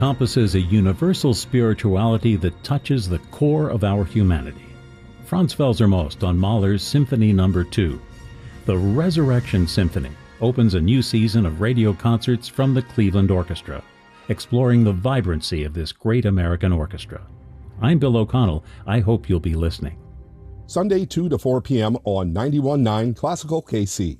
encompasses a universal spirituality that touches the core of our humanity. Franz Felser-Most on Mahler's Symphony No. 2. The Resurrection Symphony opens a new season of radio concerts from the Cleveland Orchestra, exploring the vibrancy of this great American orchestra. I'm Bill O'Connell. I hope you'll be listening. Sunday 2 to 4 p.m. on 91.9 Classical KC.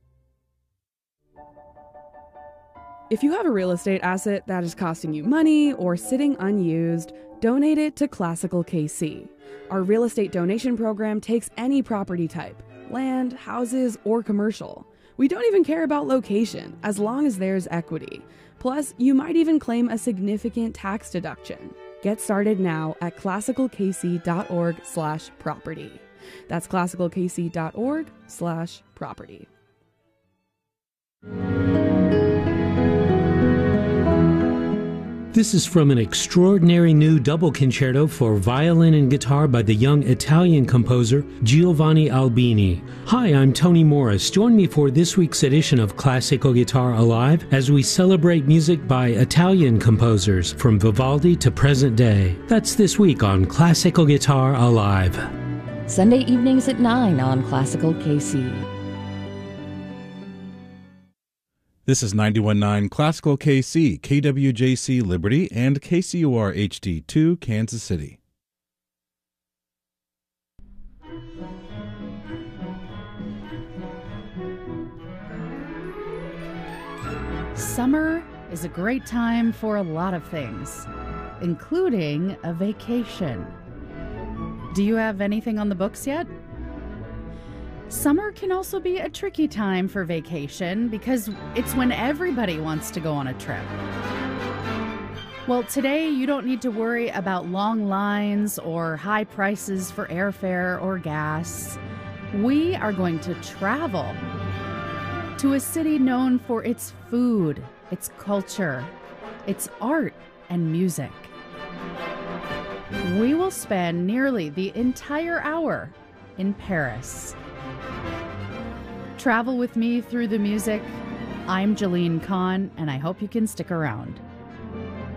If you have a real estate asset that is costing you money or sitting unused, donate it to Classical KC. Our real estate donation program takes any property type, land, houses, or commercial. We don't even care about location, as long as there's equity. Plus, you might even claim a significant tax deduction. Get started now at classicalkc.org/property. That's classicalkc.org/property. This is from an extraordinary new double concerto for violin and guitar by the young Italian composer Giovanni Albini. Hi, I'm Tony Morris. Join me for this week's edition of Classical Guitar Alive as we celebrate music by Italian composers from Vivaldi to present day. That's this week on Classical Guitar Alive. Sunday evenings at 9 on Classical KC. This is 91.9 Classical KC, KWJC Liberty, and KCUR HD2 Kansas City. Summer is a great time for a lot of things, including a vacation. Do you have anything on the books yet? Summer can also be a tricky time for vacation because it's when everybody wants to go on a trip. Well, today you don't need to worry about long lines or high prices for airfare or gas. We are going to travel to a city known for its food, its culture, its art, and music. We will spend nearly the entire hour in Paris. Travel with me through the music. I'm Jalene Kahn, and I hope you can stick around.